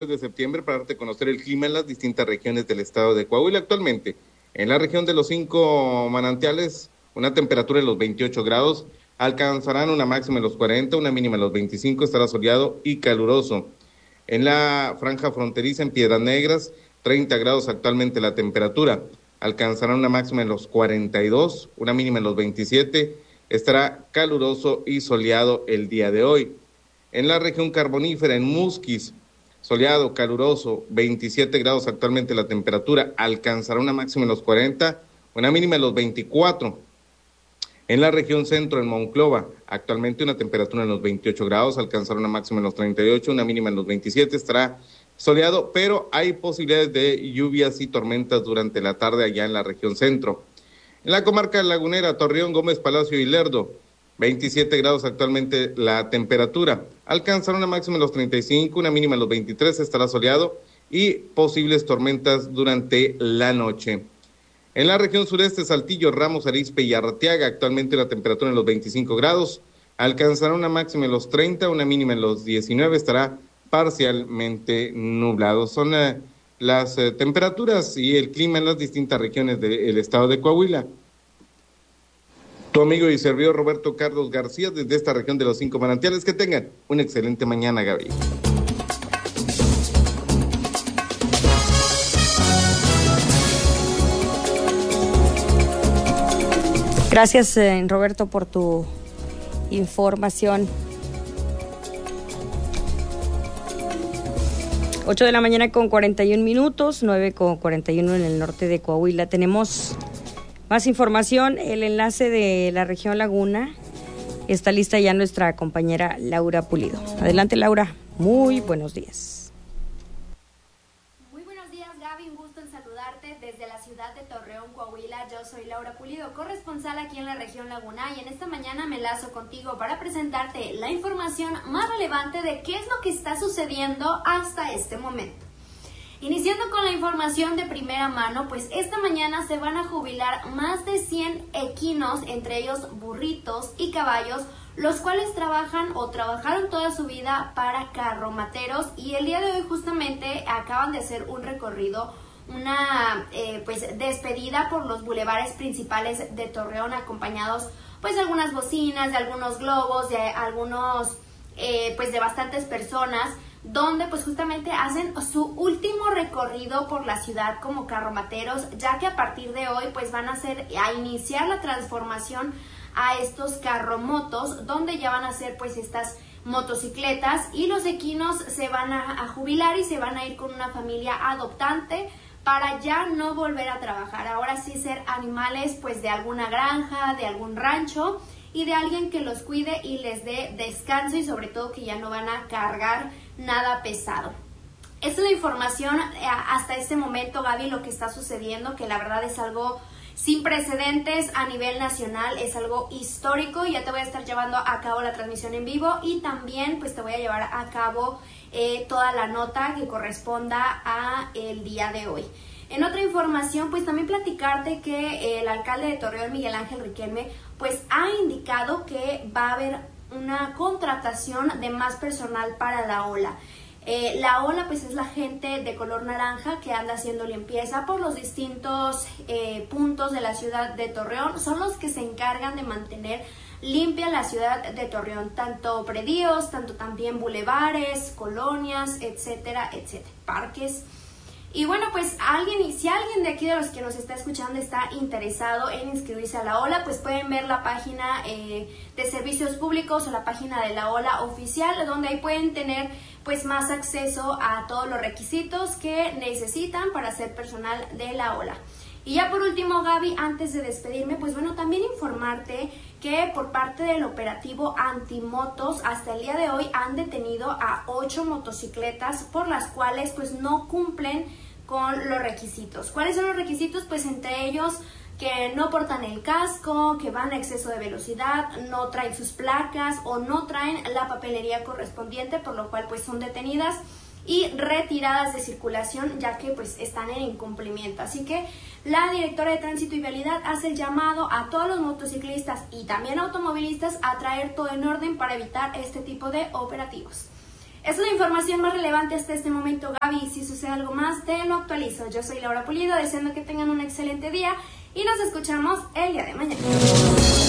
de septiembre para darte a conocer el clima en las distintas regiones del estado de Coahuila. Actualmente, en la región de los 5 manantiales, una temperatura de los 28 grados, alcanzarán una máxima en los 40, una mínima en los 25, estará soleado y caluroso. En la franja fronteriza en Piedras Negras, 30 grados actualmente la temperatura, alcanzarán una máxima en los 42, una mínima en los 27, estará caluroso y soleado el día de hoy. En la región carbonífera, en Musquis, soleado, caluroso, 27 grados actualmente la temperatura, alcanzará una máxima en los 40, una mínima en los 24. En la región centro, en Monclova, actualmente una temperatura en los 28 grados, alcanzará una máxima en los 38, una mínima en los 27, estará soleado, pero hay posibilidades de lluvias y tormentas durante la tarde allá en la región centro. En la comarca lagunera, Torreón, Gómez Palacio y Lerdo, 27 grados actualmente la temperatura, alcanzará una máxima en los 35, una mínima en los 23, estará soleado y posibles tormentas durante la noche. En la región sureste, Saltillo, Ramos, Arizpe y Arteaga, actualmente la temperatura en los 25 grados, alcanzará una máxima en los 30, una mínima en los 19, estará parcialmente nublado. Son las temperaturas y el clima en las distintas regiones del estado de Coahuila. Tu amigo y servidor Roberto Carlos García, desde esta región de los 5 manantiales. Que tengan una excelente mañana, Gaby. Gracias, Roberto, por tu información. 8 de la mañana con 41 minutos, 9 con 41 en el norte de Coahuila. Tenemos más información, el enlace de la región Laguna. Está lista ya nuestra compañera Laura Pulido. Adelante, Laura. Muy buenos días. Muy buenos días, Gaby. Un gusto en saludarte desde la ciudad de Torreón, Coahuila. Yo soy Laura Pulido, corresponsal aquí en la región Laguna, y en esta mañana me enlazo contigo para presentarte la información más relevante de qué es lo que está sucediendo hasta este momento. Iniciando con la información de primera mano, pues esta mañana se van a jubilar más de 100 equinos, entre ellos burritos y caballos, los cuales trabajan o trabajaron toda su vida para carromateros, y el día de hoy justamente acaban de hacer un recorrido, una despedida por los bulevares principales de Torreón, acompañados pues de algunas bocinas, de algunos globos, de algunos de bastantes personas, donde pues justamente hacen su último recorrido por la ciudad como carromateros, ya que a partir de hoy pues van a iniciar la transformación a estos carromotos, donde ya van a ser pues estas motocicletas, y los equinos se van a jubilar y se van a ir con una familia adoptante para ya no volver a trabajar, ahora sí ser animales pues de alguna granja, de algún rancho, y de alguien que los cuide y les dé descanso, y sobre todo que ya no van a cargar nada pesado. Esta es la información hasta este momento, Gaby, lo que está sucediendo, que la verdad es algo sin precedentes a nivel nacional, es algo histórico. Ya te voy a estar llevando a cabo la transmisión en vivo, y también pues te voy a llevar a cabo toda la nota que corresponda a el día de hoy. En otra información, pues también platicarte que el alcalde de Torreón, Miguel Ángel Riquelme, pues ha indicado que va a haber una contratación de más personal para la OLA. La OLA pues es la gente de color naranja que anda haciendo limpieza por los distintos puntos de la ciudad de Torreón. Son los que se encargan de mantener limpia la ciudad de Torreón, tanto predios, tanto también bulevares, colonias, etcétera, etcétera, parques. Y bueno, pues si alguien de aquí de los que nos está escuchando está interesado en inscribirse a la OLA, pues pueden ver la página de servicios públicos o la página de la OLA oficial, donde ahí pueden tener pues más acceso a todos los requisitos que necesitan para ser personal de la OLA. Y ya por último, Gaby, antes de despedirme, pues bueno, también informarte que por parte del operativo antimotos, hasta el día de hoy han detenido a 8 motocicletas por las cuales pues no cumplen con los requisitos. ¿Cuáles son los requisitos? Pues entre ellos que no portan el casco, que van a exceso de velocidad, no traen sus placas o no traen la papelería correspondiente, por lo cual pues son detenidas y retiradas de circulación, ya que pues están en incumplimiento. Así que la directora de Tránsito y Vialidad hace el llamado a todos los motociclistas y también automovilistas a traer todo en orden para evitar este tipo de operativos. Esa es la información más relevante hasta este momento, Gaby. Si sucede algo más, te lo actualizo. Yo soy Laura Pulido, deseando que tengan un excelente día y nos escuchamos el día de mañana.